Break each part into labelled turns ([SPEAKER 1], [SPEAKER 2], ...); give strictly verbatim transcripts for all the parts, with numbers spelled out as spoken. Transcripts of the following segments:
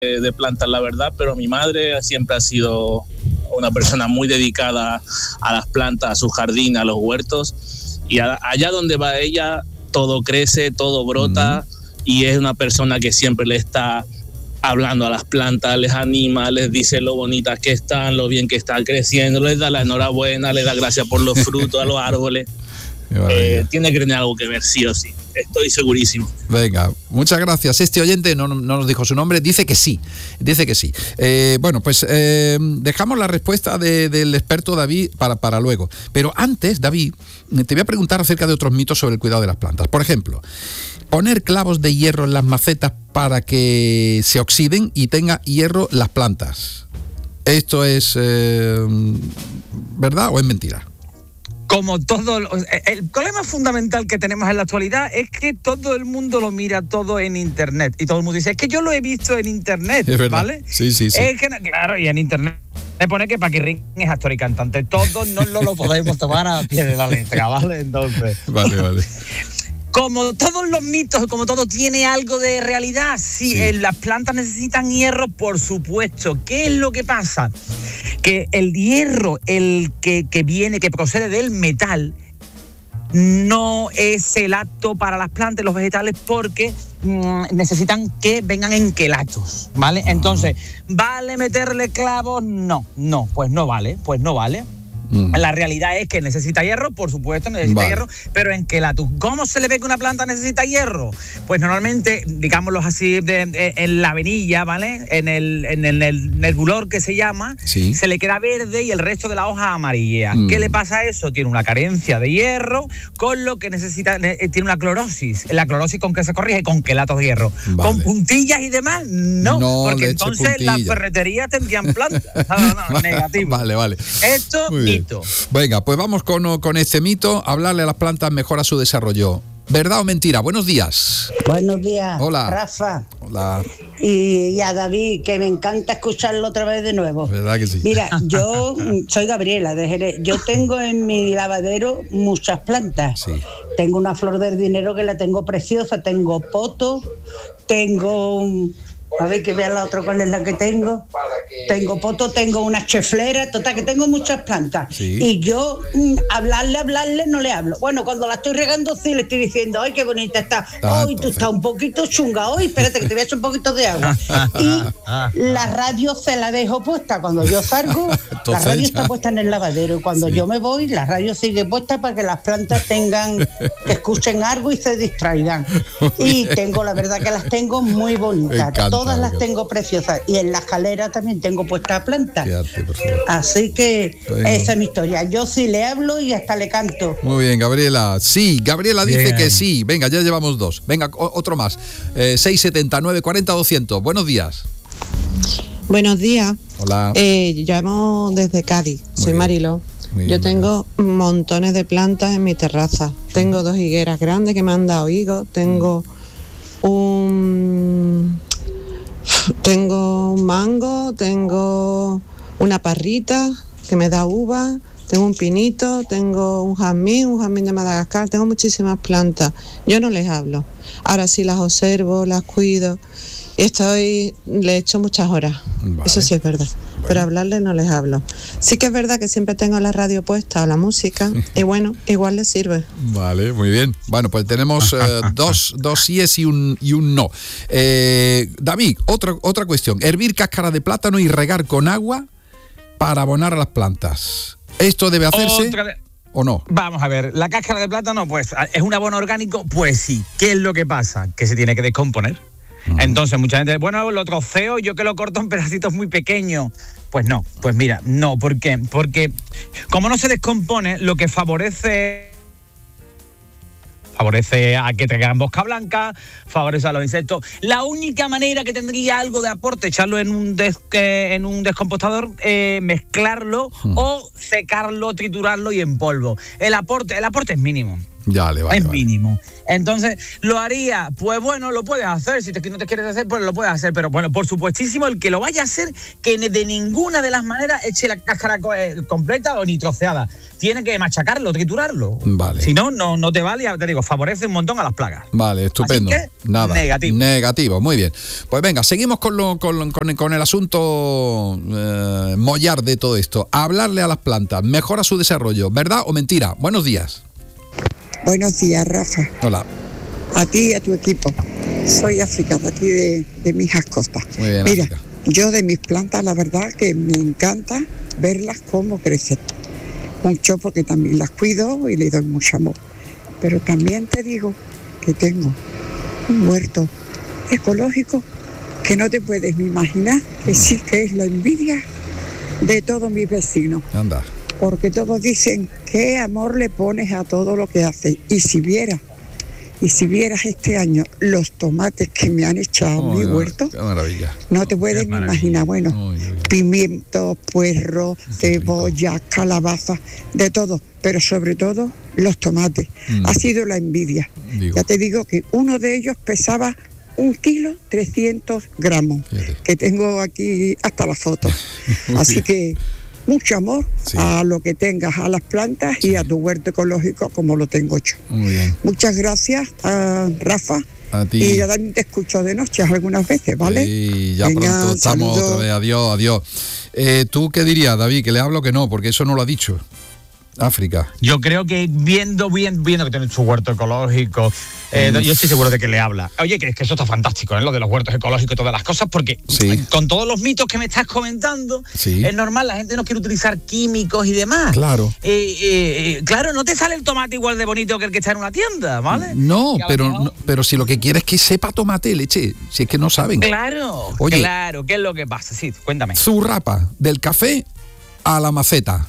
[SPEAKER 1] de plantas, la verdad, pero mi madre siempre ha sido una persona muy dedicada a las plantas, a su jardín, a los huertos, y a, allá donde va ella, todo crece, todo brota, uh-huh. y es una persona que siempre le está hablando a las plantas, les anima, les dice lo bonitas que están, lo bien que están creciendo, les da la enhorabuena, les da gracias por los frutos a los árboles. Eh, tiene que tener algo que ver, sí o sí. Estoy segurísimo.
[SPEAKER 2] Venga, muchas gracias. Este oyente no, no nos dijo su nombre, dice que sí, dice que sí. Eh, bueno, pues eh, dejamos la respuesta de, del experto David para, para luego. Pero antes, David, te voy a preguntar acerca de otros mitos sobre el cuidado de las plantas. Por ejemplo, poner clavos de hierro en las macetas para que se oxiden y tenga hierro las plantas. ¿Esto es eh, verdad o es mentira?
[SPEAKER 3] Como todo, el problema fundamental que tenemos en la actualidad es que todo el mundo lo mira todo en internet y todo el mundo dice, es que yo lo he visto en internet,
[SPEAKER 2] es verdad.
[SPEAKER 3] ¿vale?
[SPEAKER 2] Sí, sí, sí.
[SPEAKER 3] Es que, claro, y en internet me pone que Paquirrín es actor y cantante, todos no lo, lo podemos tomar a pie de la letra, ¿vale? Entonces,
[SPEAKER 2] vale, vale.
[SPEAKER 3] Como todos los mitos, como todo tiene algo de realidad, sí, sí. Eh, las plantas necesitan hierro, por supuesto. ¿Qué es lo que pasa? Que el hierro, el que, que viene, que procede del metal, no es el apto para las plantas, los vegetales, porque mmm, necesitan que vengan en quelatos, ¿vale? Entonces, ¿vale meterle clavos? No, no, pues no vale, pues no vale. Mm. La realidad es que necesita hierro, por supuesto, necesita vale. hierro, pero en quelatus. ¿Cómo se le ve que una planta necesita hierro? Pues normalmente, digámoslo así, de, de, en la venilla, ¿vale? En el, en el, el nebulor que se llama, sí. se le queda verde y el resto de la hoja amarilla. Mm. ¿Qué le pasa a eso? Tiene una carencia de hierro, con lo que necesita, eh, tiene una clorosis. ¿La clorosis con qué se corrige? Con quelatos de hierro. Vale. ¿Con puntillas y demás? No, no porque entonces las ferreterías tendrían plantas. No, no, no, negativo.
[SPEAKER 2] Vale, vale.
[SPEAKER 3] Esto, mito.
[SPEAKER 2] Venga, pues vamos con, con este mito. Hablarle a las plantas mejora su desarrollo. ¿Verdad o mentira? Buenos días.
[SPEAKER 4] Buenos días.
[SPEAKER 2] Hola.
[SPEAKER 4] Rafa.
[SPEAKER 2] Hola.
[SPEAKER 4] Y, y a David, que me encanta escucharlo otra vez de nuevo.
[SPEAKER 2] ¿Verdad que sí?
[SPEAKER 4] Mira, yo soy Gabriela de Jerez. Yo tengo en mi lavadero muchas plantas.
[SPEAKER 2] Sí.
[SPEAKER 4] Tengo una flor del dinero que la tengo preciosa. Tengo poto. Tengo... A ver, que vean la otra cuál es la que tengo. Tengo poto, tengo una cheflera, total, que tengo muchas plantas.
[SPEAKER 2] Sí.
[SPEAKER 4] Y yo, mmm, hablarle, hablarle, no le hablo. Bueno, cuando la estoy regando, sí le estoy diciendo, ¡ay, qué bonita está! ¡Ay, tú estás un poquito chunga! ¡Ay, espérate, que te voy a echar un poquito de agua! Y la radio se la dejo puesta. Cuando yo salgo, la radio está puesta en el lavadero. Y cuando sí. yo me voy, la radio sigue puesta para que las plantas tengan, que escuchen algo y se distraigan. Y tengo, la verdad que las tengo muy bonitas. Todas las tengo preciosas. Y en la escalera también tengo puesta planta. Así que bueno. Esa es mi historia. Yo sí le hablo y hasta le canto.
[SPEAKER 2] Muy bien, Gabriela. Sí, Gabriela dice bien. Que sí. Venga, ya llevamos dos. Venga, otro más. Eh, seis setenta, nueve cuarenta, doscientos. Buenos días.
[SPEAKER 5] Buenos días.
[SPEAKER 2] Hola.
[SPEAKER 5] Eh, llamo desde Cádiz. Muy Soy bien. Marilo. Muy Yo bien, tengo bien. montones de plantas en mi terraza. Tengo dos higueras grandes que me han dado higos. Tengo un... Tengo un mango, tengo una parrita que me da uva, tengo un pinito, tengo un jazmín, un jazmín de Madagascar, tengo muchísimas plantas. Yo no les hablo. Ahora sí las observo, las cuido. Estoy, le echo muchas horas. Vale. Eso sí es verdad. Bueno. Pero hablarles no les hablo. Sí que es verdad que siempre tengo la radio puesta o la música y bueno, igual les sirve.
[SPEAKER 2] Vale, muy bien. Bueno, pues tenemos eh, dos, dos síes y un, y un no. Eh, David, otra, otra cuestión. Hervir cáscara de plátano y regar con agua para abonar a las plantas. ¿Esto debe hacerse
[SPEAKER 3] otra...
[SPEAKER 2] o no?
[SPEAKER 3] Vamos a ver, la cáscara de plátano, pues, ¿es un abono orgánico? Pues sí. ¿Qué es lo que pasa? Que se tiene que descomponer. Entonces mucha gente, bueno, lo troceo, yo que lo corto en pedacitos muy pequeños. Pues no, pues mira, no, ¿por qué? Porque como no se descompone, lo que favorece favorece a que traigan bosca blanca, favorece a los insectos. La única manera que tendría algo de aporte, echarlo en un des, eh, en un descompostador, eh, mezclarlo hmm. o secarlo, triturarlo y en polvo. El aporte, el aporte es mínimo.
[SPEAKER 2] Ya, vale,
[SPEAKER 3] es
[SPEAKER 2] vale.
[SPEAKER 3] mínimo. Entonces, ¿lo haría? Pues bueno, lo puedes hacer. Si te, no te quieres hacer, pues lo puedes hacer. Pero bueno, por supuestísimo, el que lo vaya a hacer, que de ninguna de las maneras eche la cáscara completa o ni troceada. Tiene que machacarlo, triturarlo.
[SPEAKER 2] Vale.
[SPEAKER 3] Si no, no, no te vale, ya te digo, favorece un montón a las plagas.
[SPEAKER 2] Vale, estupendo.
[SPEAKER 3] Así que,
[SPEAKER 2] Nada.
[SPEAKER 3] negativo.
[SPEAKER 2] Negativo, muy bien. Pues venga, seguimos con, lo, con, con, con el asunto eh, mollar de todo esto. Hablarle a las plantas, mejora su desarrollo, ¿verdad o mentira? Buenos días.
[SPEAKER 6] Buenos días, Rafa.
[SPEAKER 2] Hola.
[SPEAKER 6] A ti y a tu equipo. Soy África, de aquí de, de Mijas Costas.
[SPEAKER 2] Muy bien,
[SPEAKER 6] Mira,
[SPEAKER 2] África.
[SPEAKER 6] yo de mis plantas, la verdad que me encanta verlas cómo crecen. Mucho porque también las cuido y le doy mucho amor. Pero también te digo que tengo un huerto ecológico que no te puedes ni imaginar, que sí que es la envidia de todos mis vecinos.
[SPEAKER 2] Anda.
[SPEAKER 6] Porque todos dicen qué amor le pones a todo lo que haces. Y si vieras, y si vieras este año los tomates que me han echado
[SPEAKER 2] Oh,
[SPEAKER 6] en mi
[SPEAKER 2] qué
[SPEAKER 6] huerto,
[SPEAKER 2] Qué maravilla.
[SPEAKER 6] no te puedes ni imaginar. Bueno,
[SPEAKER 2] Uy, uy, uy.
[SPEAKER 6] pimiento, puerro, cebolla, calabaza, de todo. Pero sobre todo los tomates.
[SPEAKER 2] Mm.
[SPEAKER 6] Ha sido la envidia.
[SPEAKER 2] Digo.
[SPEAKER 6] Ya te digo que uno de ellos pesaba un kilo trescientos gramos,
[SPEAKER 2] Fíjate.
[SPEAKER 6] que tengo aquí hasta la foto. Así que mucho amor
[SPEAKER 2] Sí.
[SPEAKER 6] a lo que tengas, a las plantas y a tu huerto ecológico como lo tengo yo.
[SPEAKER 2] Muy bien.
[SPEAKER 6] Muchas gracias, a Rafa.
[SPEAKER 2] A ti.
[SPEAKER 6] Y ya también te escucho de noche algunas veces, ¿vale?
[SPEAKER 2] Sí, ya
[SPEAKER 6] Venga,
[SPEAKER 2] pronto estamos
[SPEAKER 6] saludos.
[SPEAKER 2] otra vez. Adiós, adiós. Eh, ¿Tú qué dirías, David? ¿Que le hablo o que no? Porque eso no lo ha dicho. África.
[SPEAKER 3] Yo creo que viendo, viendo, viendo que tiene su huerto ecológico, eh,
[SPEAKER 2] Mm.
[SPEAKER 3] yo estoy seguro de que le habla. Oye, que es que eso está fantástico, ¿eh? Lo de los huertos ecológicos y todas las cosas, porque
[SPEAKER 2] Sí.
[SPEAKER 3] con todos los mitos que me estás comentando,
[SPEAKER 2] Sí.
[SPEAKER 3] es normal, la gente no quiere utilizar químicos y demás.
[SPEAKER 2] Claro.
[SPEAKER 3] Eh, eh, eh, claro, no te sale el tomate igual de bonito que el que está en una tienda, ¿vale?
[SPEAKER 2] No,
[SPEAKER 3] Que a lo
[SPEAKER 2] pero,
[SPEAKER 3] mejor-
[SPEAKER 2] no, pero si lo que quieres es que sepa tomate, leche. Si es que no saben.
[SPEAKER 3] Claro,
[SPEAKER 2] Oye.
[SPEAKER 3] claro, ¿qué es lo que pasa? Sí, cuéntame.
[SPEAKER 2] Zurrapa, del café a la maceta.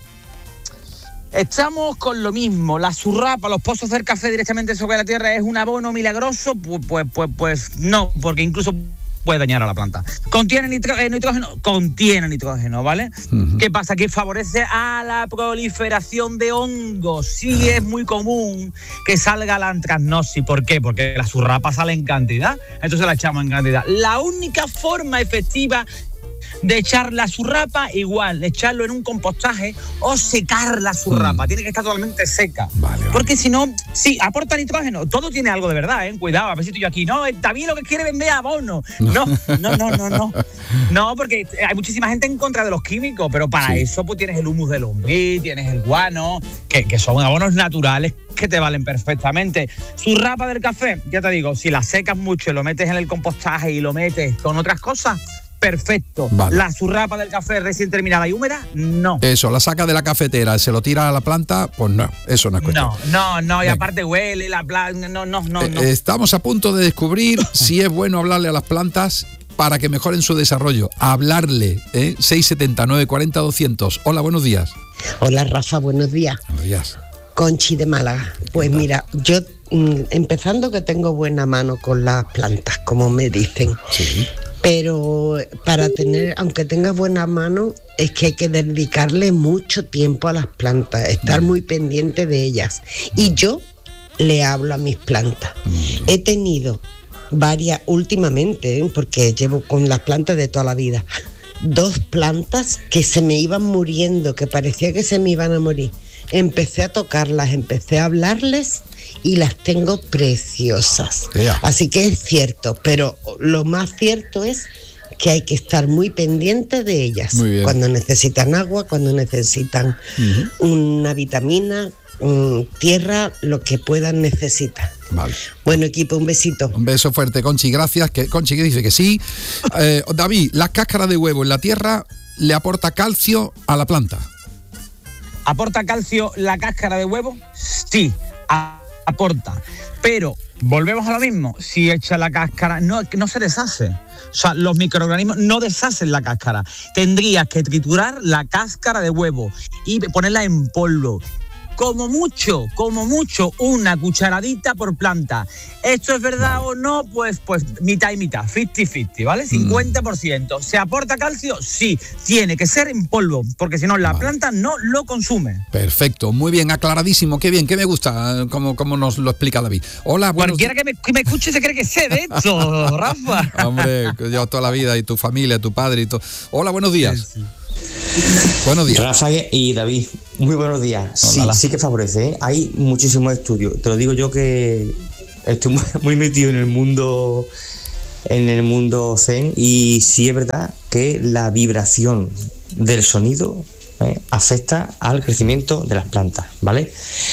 [SPEAKER 3] Estamos con lo mismo, la zurrapa, los pozos del café directamente sobre la tierra es un abono milagroso, pues, pues, pues, pues no, porque incluso puede dañar a la planta. ¿Contiene nitro- eh, nitrógeno? Contiene nitrógeno, ¿vale?
[SPEAKER 2] Ujú.
[SPEAKER 3] ¿Qué pasa? Que favorece a la proliferación de hongos. Sí es muy común que salga la antracnosis. ¿Por qué? Porque la zurrapa sale en cantidad, entonces la echamos en cantidad. La única forma efectiva de echar la zurrapa, igual, echarlo en un compostaje o secar la zurrapa.
[SPEAKER 2] Mm.
[SPEAKER 3] Tiene que estar totalmente seca.
[SPEAKER 2] Vale, vale.
[SPEAKER 3] Porque si no, sí, aporta nitrógeno. Todo tiene algo de verdad, ¿eh? Cuidado, a ver si estoy yo aquí. No, también lo que quiere vender abono. No, no, no, no, no. No, porque hay muchísima gente en contra de los químicos, pero para
[SPEAKER 2] Sí.
[SPEAKER 3] eso pues tienes el humus de lombriz, tienes el guano, que, que son abonos naturales que te valen perfectamente. Zurrapa del café, ya te digo, si la secas mucho y lo metes en el compostaje y lo metes con otras cosas, perfecto.
[SPEAKER 2] Vale.
[SPEAKER 3] La zurrapa del café recién terminada y húmeda, no.
[SPEAKER 2] Eso, la saca de la cafetera, se lo tira a la planta, pues no, eso no es cuestión.
[SPEAKER 3] No, no, no, y
[SPEAKER 2] Venga.
[SPEAKER 3] aparte huele la planta, no, no, no,
[SPEAKER 2] Eh,
[SPEAKER 3] no.
[SPEAKER 2] Estamos a punto de descubrir si es bueno hablarle a las plantas para que mejoren su desarrollo. Hablarle, ¿eh? seis setenta, nueve cuarenta, doscientos. Hola, buenos días.
[SPEAKER 7] Hola Rafa, buenos días.
[SPEAKER 2] Buenos días.
[SPEAKER 7] Conchi de Málaga. Pues mira, yo mm, empezando que tengo buena mano con las plantas, como me dicen.
[SPEAKER 2] Sí.
[SPEAKER 7] Pero para tener, aunque tengas buena mano, es que hay que dedicarle mucho tiempo a las plantas, estar muy pendiente de ellas. Y yo le hablo a mis plantas. He tenido varias, últimamente, ¿eh? Porque llevo con las plantas de toda la vida, dos plantas que se me iban muriendo, que parecía que se me iban a morir. Empecé a tocarlas, empecé a hablarles y las tengo preciosas.
[SPEAKER 2] Yeah.
[SPEAKER 7] Así que es cierto, pero lo más cierto es que hay que estar muy pendiente de ellas.
[SPEAKER 2] Muy bien.
[SPEAKER 7] Cuando necesitan agua, cuando necesitan una vitamina, um, tierra, lo que puedan necesitar.
[SPEAKER 2] Vale.
[SPEAKER 7] Bueno, equipo, un besito.
[SPEAKER 2] Un beso fuerte, Conchi, gracias. Que, Conchi que dice que sí. Eh, David, la cáscara de huevo en la tierra le aporta calcio a la planta.
[SPEAKER 3] ¿Aporta calcio la cáscara de huevo? Sí, a- aporta. Pero volvemos a lo mismo. Si echa la cáscara, no, no se deshace. O sea, los microorganismos no deshacen la cáscara. Tendrías que triturar la cáscara de huevo y ponerla en polvo. como mucho, como mucho, una cucharadita por planta. ¿Esto es verdad o no? Pues, pues mitad y mitad, cincuenta cincuenta, ¿vale? cincuenta por ciento. ¿Se aporta calcio? Sí, tiene que ser en polvo, porque si no la vale. planta no lo consume.
[SPEAKER 2] Perfecto, muy bien, aclaradísimo, qué bien, qué me gusta, como, como nos lo explica David. Hola, buenos...
[SPEAKER 3] Cualquiera que me, que me escuche se cree que sé de esto, Rafa.
[SPEAKER 2] Hombre, yo toda la vida, y tu familia, tu padre y todo. Hola, buenos días. Sí, sí. Buenos días.
[SPEAKER 8] Rafa y David, muy buenos días. Sí, Hola. sí que favorece, ¿eh? Hay muchísimos estudios. Te lo digo yo que estoy muy metido en el mundo, en el mundo zen, y sí es verdad que la vibración del sonido ¿eh? afecta al crecimiento de las plantas, ¿vale?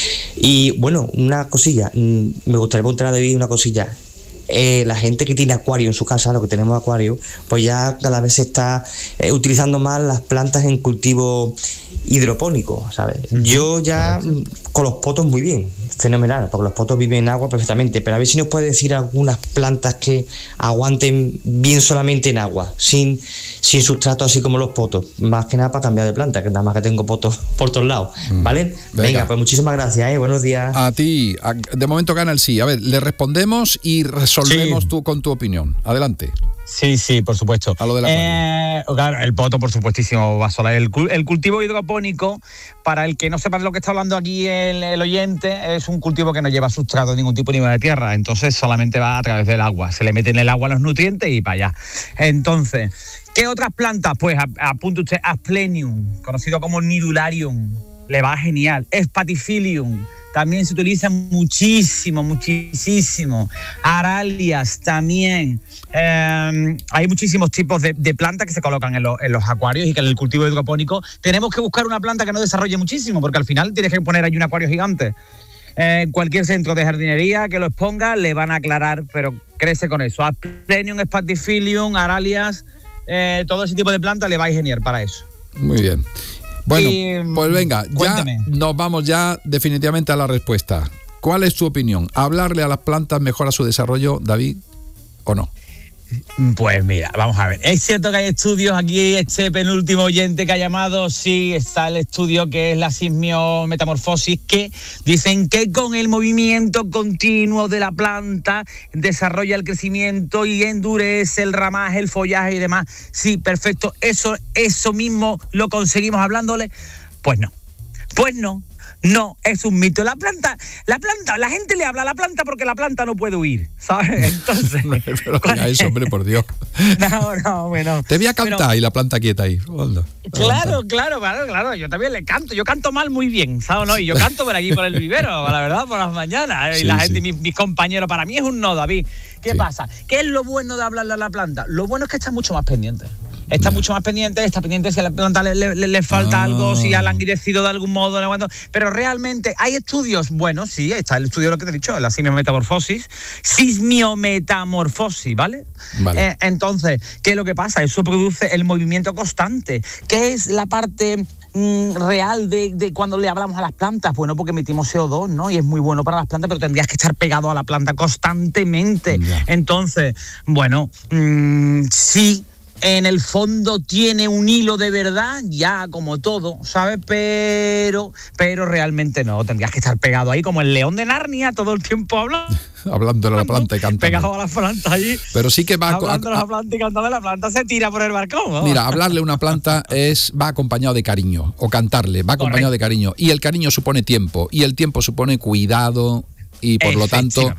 [SPEAKER 8] Y bueno, una cosilla, me gustaría preguntar a David una cosilla. Eh, la gente que tiene acuario en su casa, lo que tenemos acuario, pues ya cada vez se está eh, utilizando más las plantas en cultivo hidropónico, ¿sabes? Yo ya con los potos muy bien, fenomenal, porque los potos viven en agua perfectamente, pero a ver si nos puede decir algunas plantas que aguanten bien solamente en agua, sin, sin sustrato, así como los potos, más que nada para cambiar de planta, que nada más que tengo potos por todos lados, ¿vale? Venga, Venga pues muchísimas gracias, ¿eh? Buenos días.
[SPEAKER 2] A ti, de momento gana el sí. A ver, le respondemos y resolvemos sí. tú con tu opinión. Adelante.
[SPEAKER 3] Sí, sí, por supuesto.
[SPEAKER 2] A lo de la
[SPEAKER 3] eh, claro, el poto, por supuestísimo, va sola. El, el cultivo hidropónico, para el que no sepa de lo que está hablando aquí el, el oyente, es un cultivo que no lleva sustrato, ningún tipo de nivel de tierra, entonces solamente va a través del agua. Se le mete en el agua los nutrientes y para allá. Entonces, ¿qué otras plantas? Pues apunte usted, Asplenium, conocido como Nidularium, le va genial. Spatifilium, también se utiliza muchísimo, muchísimo. Aralias también. Eh, hay muchísimos tipos de, de plantas que se colocan en, lo, en los acuarios y que en el cultivo hidropónico tenemos que buscar una planta que no desarrolle muchísimo, porque al final tienes que poner ahí un acuario gigante. Eh, cualquier centro de jardinería que lo exponga le van a aclarar, pero crece con eso. Asplenium, Spatifilium, Aralias, eh, todo ese tipo de plantas le va a ingeniar para eso.
[SPEAKER 2] Muy bien. Bueno, y, pues venga, cuéntame. Ya nos vamos ya definitivamente a la respuesta. ¿Cuál es tu opinión? ¿Hablarle a las plantas mejora su desarrollo, David, o no?
[SPEAKER 3] Pues mira, vamos a ver. Es cierto que hay estudios aquí, este penúltimo oyente que ha llamado, sí, está el estudio que es la sismiometamorfosis, que dicen que con el movimiento continuo de la planta desarrolla el crecimiento y endurece el ramaje, el follaje y demás. Sí, perfecto, eso, eso mismo lo conseguimos hablándole. Pues no, pues no. No, es un mito. La planta, la planta, la gente le habla a la planta porque la planta no puede huir, ¿sabes? Entonces.
[SPEAKER 2] Pero ya eso, hombre, por Dios.
[SPEAKER 3] No, no, bueno.
[SPEAKER 2] Te voy a cantar pero, y la planta quieta ahí. Hola,
[SPEAKER 3] claro, claro, claro, claro. Yo también le canto. Yo canto mal muy bien, ¿sabes? ¿No? Y yo canto por aquí, por el vivero, la verdad, por las mañanas. Sí, y la gente, sí. mis, mis compañeros, para mí es un no, David. ¿Qué sí. pasa? ¿Qué es lo bueno de hablarle a la planta? Lo bueno es que está mucho más pendiente. Está no. mucho más pendiente, está pendiente si a la planta le, le, le falta ah. algo, si ha languidecido de algún modo, no, pero realmente hay estudios, bueno, sí, está el estudio de lo que te he dicho, la sismiometamorfosis, sismiometamorfosis, ¿vale? vale. Eh, entonces, ¿qué es lo que pasa? Eso produce el movimiento constante, que es la parte mm, real de, de cuando le hablamos a las plantas, bueno, porque emitimos C O dos, ¿no? Y es muy bueno para las plantas, pero tendrías que estar pegado a la planta constantemente. Ya. Entonces, bueno, mmm, sí, en el fondo tiene un hilo de verdad, ya como todo, ¿sabes? Pero, pero realmente no, tendrías que estar pegado ahí como el león de Narnia todo el tiempo hablando.
[SPEAKER 2] Hablando de la planta y cantando.
[SPEAKER 3] Pegado a la planta allí.
[SPEAKER 2] Pero sí que va
[SPEAKER 3] hablando a, a, de la planta y cantando de la planta, se tira por el balcón, ¿no?
[SPEAKER 2] Mira, hablarle a una planta es va acompañado de cariño, o cantarle, va acompañado Correcto. de cariño. Y el cariño supone tiempo, y el tiempo supone cuidado, y por lo tanto,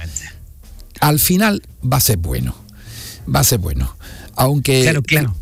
[SPEAKER 2] al final va a ser bueno. Va a ser bueno. Aunque
[SPEAKER 3] claro, claro.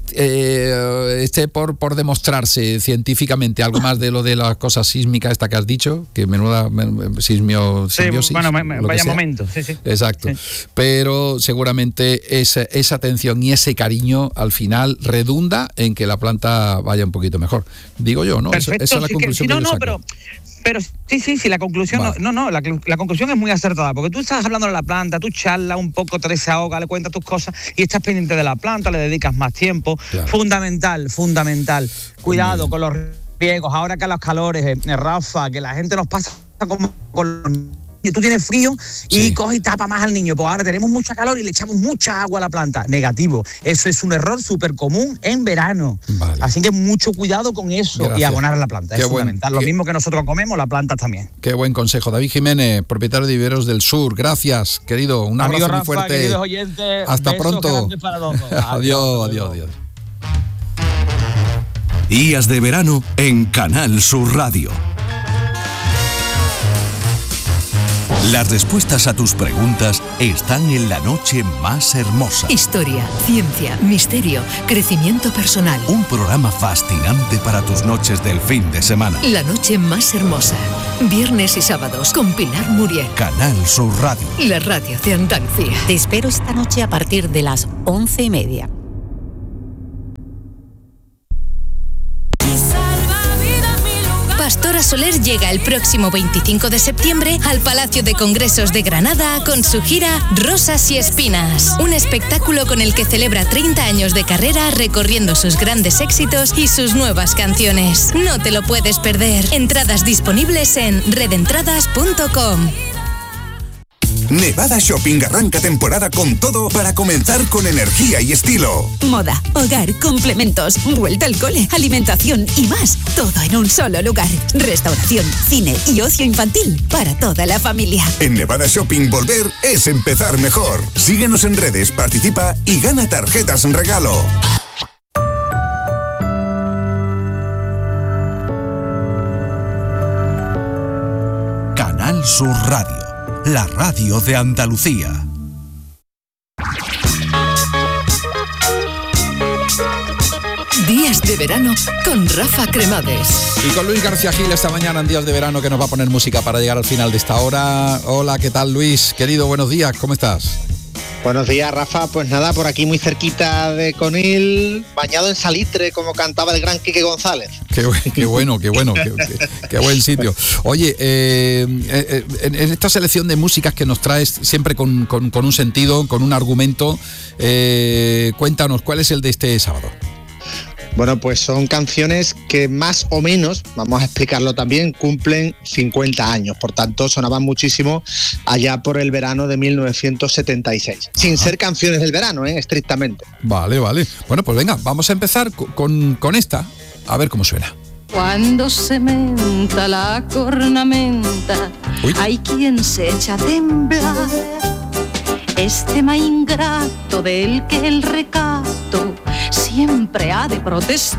[SPEAKER 2] Eh, esté por, por demostrarse científicamente algo más de lo de las cosas sísmicas esta que has dicho, que menuda sismio, simbiosis,
[SPEAKER 3] sí, bueno, me, vaya momento, sí, sí.
[SPEAKER 2] Exacto. Sí. Pero seguramente esa, esa atención y ese cariño al final redunda en que la planta vaya un poquito mejor. Digo yo, ¿no?
[SPEAKER 3] Perfecto,
[SPEAKER 2] esa, esa es la
[SPEAKER 3] sí
[SPEAKER 2] conclusión
[SPEAKER 3] que, sí,
[SPEAKER 2] que
[SPEAKER 3] no,
[SPEAKER 2] yo
[SPEAKER 3] no, pero Pero sí, sí, sí, la conclusión, vale. no, no, la, la conclusión es muy acertada, porque tú estás hablando de la planta, tú charlas un poco, te desahogas, le cuentas tus cosas y estás pendiente de la planta, le dedicas más tiempo. Claro. Fundamental, fundamental. Cuidado con los riegos, ahora que a los calores, eh, Rafa, que la gente nos pasa como con los y tú tienes frío y
[SPEAKER 2] Sí.
[SPEAKER 3] coge y tapa más al niño. Pues ahora tenemos mucha calor y le echamos mucha agua a la planta. Negativo. Eso es un error súper común en verano.
[SPEAKER 2] Vale.
[SPEAKER 3] Así que mucho cuidado con eso.
[SPEAKER 2] Gracias.
[SPEAKER 3] Y abonar a la planta.
[SPEAKER 2] Qué
[SPEAKER 3] es
[SPEAKER 2] buen-
[SPEAKER 3] fundamental. Lo
[SPEAKER 2] qué-
[SPEAKER 3] mismo que nosotros comemos, las plantas también.
[SPEAKER 2] Qué buen consejo. David Jiménez, propietario de Viveros del Sur. Gracias, querido. Un abrazo
[SPEAKER 3] Amigo
[SPEAKER 2] muy
[SPEAKER 3] Rafa,
[SPEAKER 2] fuerte.
[SPEAKER 3] queridos oyentes,
[SPEAKER 2] Hasta
[SPEAKER 3] besos
[SPEAKER 2] pronto.
[SPEAKER 3] grandes para todos.
[SPEAKER 2] Adiós, adiós, adiós.
[SPEAKER 9] Días de verano en Canal Sur Radio. Las respuestas a tus preguntas están en la noche más hermosa.
[SPEAKER 10] Historia, ciencia, misterio, crecimiento personal.
[SPEAKER 9] Un programa fascinante para tus noches del fin de semana.
[SPEAKER 10] La noche más hermosa. Viernes y sábados con Pilar Muriel.
[SPEAKER 9] Canal Sur Radio.
[SPEAKER 10] La radio de Andalucía.
[SPEAKER 11] Te espero esta noche a partir de las once y media.
[SPEAKER 12] Pastora Soler llega el próximo veinticinco de septiembre al Palacio de Congresos de Granada con su gira Rosas y Espinas. Un espectáculo con el que celebra treinta años de carrera recorriendo sus grandes éxitos y sus nuevas canciones. No te lo puedes perder. Entradas disponibles en redentradas punto com.
[SPEAKER 13] Nevada Shopping arranca temporada con todo para comenzar con energía y estilo.
[SPEAKER 14] Moda, hogar, complementos, vuelta al cole, alimentación y más. Todo en un solo lugar. Restauración, cine y ocio infantil para toda la familia.
[SPEAKER 13] En Nevada Shopping volver es empezar mejor. Síguenos en redes, participa y gana tarjetas en regalo.
[SPEAKER 9] Canal Sur Radio. La radio de Andalucía.
[SPEAKER 10] Días de verano con Rafa Cremades.
[SPEAKER 2] Y con Luis García Gil esta mañana en Días de Verano, que nos va a poner música para llegar al final de esta hora. Hola, ¿qué tal, Luis? Querido, buenos días, ¿cómo estás?
[SPEAKER 15] Buenos días, Rafa. Pues nada, por aquí muy cerquita de Conil, bañado en salitre, como cantaba el gran Quique González.
[SPEAKER 2] Qué, qué bueno, qué bueno, qué, qué, qué buen sitio. Oye, eh, eh, en, en esta selección de músicas que nos traes siempre con, con, con un sentido, con un argumento, eh, cuéntanos, ¿cuál es el de este sábado?
[SPEAKER 15] Bueno, pues son canciones que más o menos, vamos a explicarlo también, cumplen cincuenta años. Por tanto, sonaban muchísimo allá por el verano de mil novecientos setenta y seis. Sin ser canciones del verano, ¿eh? Estrictamente.
[SPEAKER 2] Vale, vale. Bueno, pues venga, vamos a empezar con, con esta. A ver cómo suena.
[SPEAKER 16] Cuando se menta la cornamenta,
[SPEAKER 2] Uy.
[SPEAKER 16] hay quien se echa a temblar. Este tema ingrato del que el recato siempre ha de protestar.